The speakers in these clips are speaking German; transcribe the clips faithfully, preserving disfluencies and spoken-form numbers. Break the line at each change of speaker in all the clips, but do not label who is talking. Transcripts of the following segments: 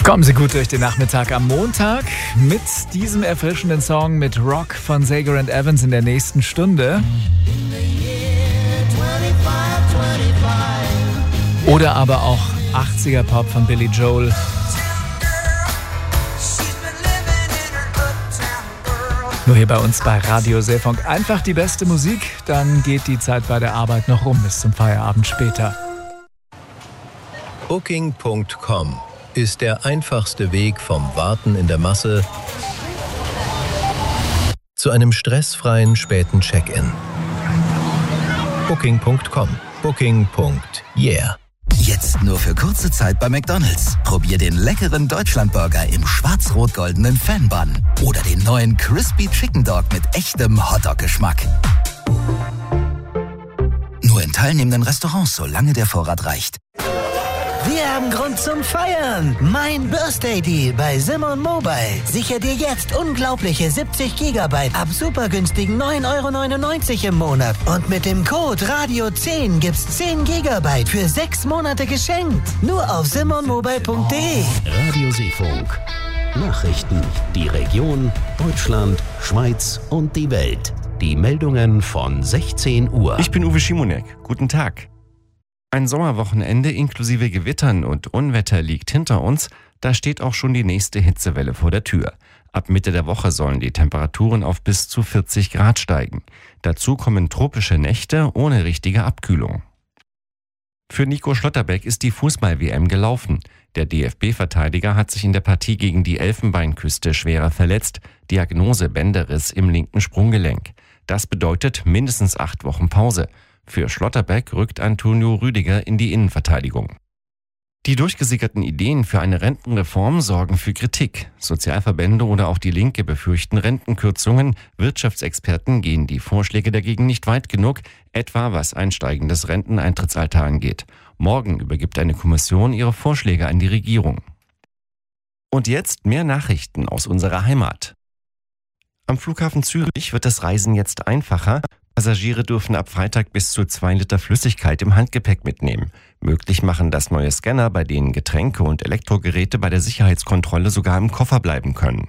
Kommen Sie gut durch den Nachmittag am Montag mit diesem erfrischenden Song mit Rock von Sager and Evans in der nächsten Stunde. Oder aber auch achtziger Pop von Billy Joel. Nur hier bei uns bei Radio Seefunk einfach die beste Musik, dann geht die Zeit bei der Arbeit noch rum bis zum Feierabend später.
Booking Punkt com ist der einfachste Weg vom Warten in der Masse zu einem stressfreien späten Check-in. Booking Punkt com. Booking. Yeah.
Jetzt nur für kurze Zeit bei McDonald's. Probier den leckeren Deutschlandburger im schwarz-rot-goldenen Fan-Bun oder den neuen Crispy Chicken Dog mit echtem Hotdog-Geschmack. Nur in teilnehmenden Restaurants, solange der Vorrat reicht.
Wir haben Grund zum Feiern. Mein Birthday Deal bei Simon Mobile. Sicher dir jetzt unglaubliche siebzig Gigabyte ab super günstigen neun Euro neunundneunzig im Monat. Und mit dem Code Radio zehn gibt's zehn Gigabyte für sechs Monate geschenkt. Nur auf simon mobile punkt de.
Radio Seefunk. Nachrichten, die Region, Deutschland, Schweiz und die Welt. Die Meldungen von sechzehn Uhr.
Ich bin Uwe Schimonek. Guten Tag. Ein Sommerwochenende inklusive Gewittern und Unwetter liegt hinter uns, da steht auch schon die nächste Hitzewelle vor der Tür. Ab Mitte der Woche sollen die Temperaturen auf bis zu vierzig Grad steigen. Dazu kommen tropische Nächte ohne richtige Abkühlung. Für Nico Schlotterbeck ist die Fußball-W M gelaufen. Der D F B-Verteidiger hat sich in der Partie gegen die Elfenbeinküste schwerer verletzt. Diagnose Bänderriss im linken Sprunggelenk. Das bedeutet mindestens acht Wochen Pause. Für Schlotterbeck rückt Antonio Rüdiger in die Innenverteidigung. Die durchgesickerten Ideen für eine Rentenreform sorgen für Kritik. Sozialverbände oder auch die Linke befürchten Rentenkürzungen. Wirtschaftsexperten gehen die Vorschläge dagegen nicht weit genug, etwa was ein steigendes Renteneintrittsalter angeht. Morgen übergibt eine Kommission ihre Vorschläge an die Regierung. Und jetzt mehr Nachrichten aus unserer Heimat. Am Flughafen Zürich wird das Reisen jetzt einfacher. Passagiere dürfen ab Freitag bis zu zwei Liter Flüssigkeit im Handgepäck mitnehmen. Möglich machen das neue Scanner, bei denen Getränke und Elektrogeräte bei der Sicherheitskontrolle sogar im Koffer bleiben können.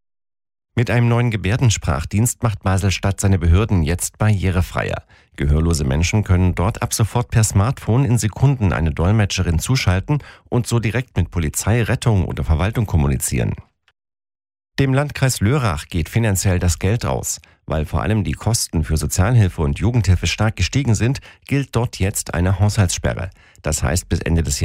Mit einem neuen Gebärdensprachdienst macht Basel-Stadt seine Behörden jetzt barrierefreier. Gehörlose Menschen können dort ab sofort per Smartphone in Sekunden eine Dolmetscherin zuschalten und so direkt mit Polizei, Rettung oder Verwaltung kommunizieren. Dem Landkreis Lörrach geht finanziell das Geld aus. Weil vor allem die Kosten für Sozialhilfe und Jugendhilfe stark gestiegen sind, gilt dort jetzt eine Haushaltssperre. Das heißt, bis Ende des Jahres